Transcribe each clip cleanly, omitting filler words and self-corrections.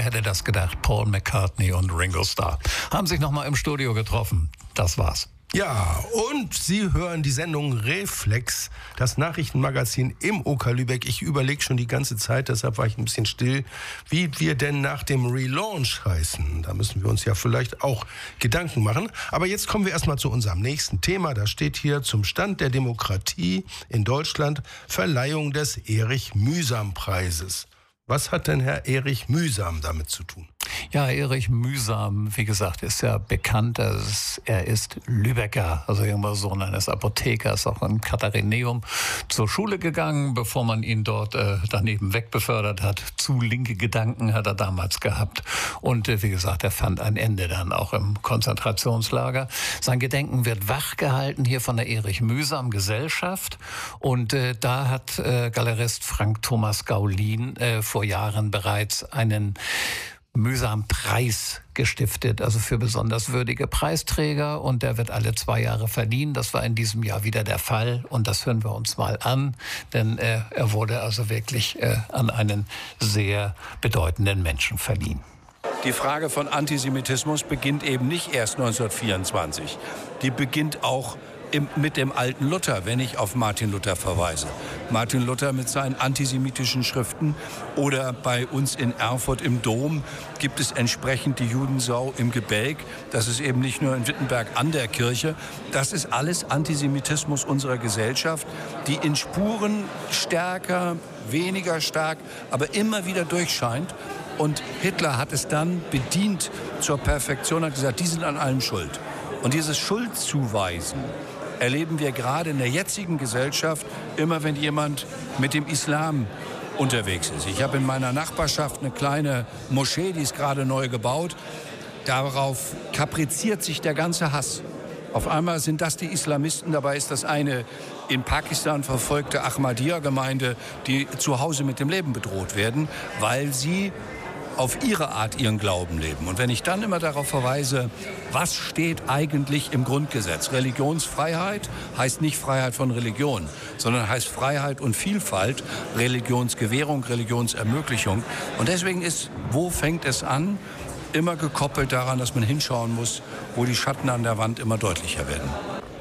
hätte das gedacht? Paul McCartney und Ringo Starr haben sich nochmal im Studio getroffen. Das war's. Ja, und Sie hören die Sendung Reflex, das Nachrichtenmagazin im OK Lübeck. Ich überlege schon die ganze Zeit, deshalb war ich ein bisschen still, wie wir denn nach dem Relaunch heißen. Da müssen wir uns ja vielleicht auch Gedanken machen. Aber jetzt kommen wir erstmal zu unserem nächsten Thema. Da steht hier zum Stand der Demokratie in Deutschland Verleihung des Erich-Mühsam-Preises. Was hat denn Herr Erich Mühsam damit zu tun? Ja, Erich Mühsam, wie gesagt, ist ja bekannt. Er ist Lübecker, also irgendwann Sohn eines Apothekers, auch im Katharineum zur Schule gegangen, bevor man ihn dort daneben wegbefördert hat. Zu linke Gedanken hat er damals gehabt. Und wie gesagt, er fand ein Ende dann auch im Konzentrationslager. Sein Gedenken wird wachgehalten hier von der Erich Mühsam Gesellschaft. Und da hat Galerist Frank Thomas Gaulin vor Jahren bereits einen Mühsam-Preis gestiftet, also für besonders würdige Preisträger, und der wird alle 2 Jahre verliehen. Das war in diesem Jahr wieder der Fall und das hören wir uns mal an, denn er wurde also wirklich an einen sehr bedeutenden Menschen verliehen. Die Frage von Antisemitismus beginnt eben nicht erst 1924. Die beginnt auch mit dem alten Luther, wenn ich auf Martin Luther verweise. Martin Luther mit seinen antisemitischen Schriften, oder bei uns in Erfurt im Dom gibt es entsprechend die Judensau im Gebälk. Das ist eben nicht nur in Wittenberg an der Kirche. Das ist alles Antisemitismus unserer Gesellschaft, die in Spuren stärker, weniger stark, aber immer wieder durchscheint. Und Hitler hat es dann bedient zur Perfektion, hat gesagt, die sind an allem schuld. Und dieses Schuldzuweisen erleben wir gerade in der jetzigen Gesellschaft immer, wenn jemand mit dem Islam unterwegs ist. Ich habe in meiner Nachbarschaft eine kleine Moschee, die ist gerade neu gebaut. Darauf kapriziert sich der ganze Hass. Auf einmal sind das die Islamisten, dabei ist das eine in Pakistan verfolgte Ahmadiyya-Gemeinde, die zu Hause mit dem Leben bedroht werden, weil sie auf ihre Art ihren Glauben leben. Und wenn ich dann immer darauf verweise, was steht eigentlich im Grundgesetz? Religionsfreiheit heißt nicht Freiheit von Religion, sondern heißt Freiheit und Vielfalt, Religionsgewährung, Religionsermöglichung. Und deswegen ist, wo fängt es an, immer gekoppelt daran, dass man hinschauen muss, wo die Schatten an der Wand immer deutlicher werden.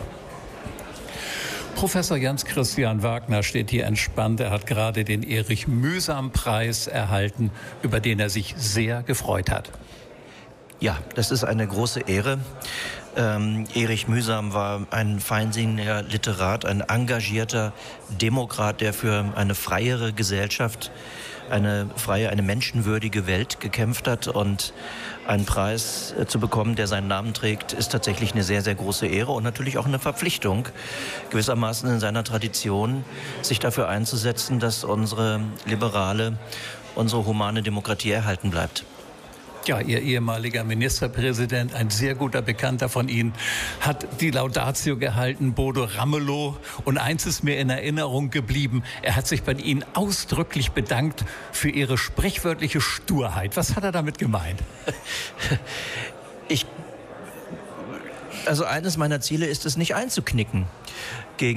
Professor Jens Christian Wagner steht hier entspannt. Er hat gerade den Erich-Mühsam-Preis erhalten, über den er sich sehr gefreut hat. Ja, das ist eine große Ehre. Erich Mühsam war ein feinsinniger Literat, ein engagierter Demokrat, der für eine freiere Gesellschaft, eine freie, eine menschenwürdige Welt gekämpft hat. Und einen Preis zu bekommen, der seinen Namen trägt, ist tatsächlich eine sehr, sehr große Ehre und natürlich auch eine Verpflichtung, gewissermaßen in seiner Tradition, sich dafür einzusetzen, dass unsere liberale, unsere humane Demokratie erhalten bleibt. Ja, Ihr ehemaliger Ministerpräsident, ein sehr guter Bekannter von Ihnen, hat die Laudatio gehalten, Bodo Ramelow. Und eins ist mir in Erinnerung geblieben, er hat sich bei Ihnen ausdrücklich bedankt für Ihre sprichwörtliche Sturheit. Was hat er damit gemeint? Also eines meiner Ziele ist es, nicht einzuknicken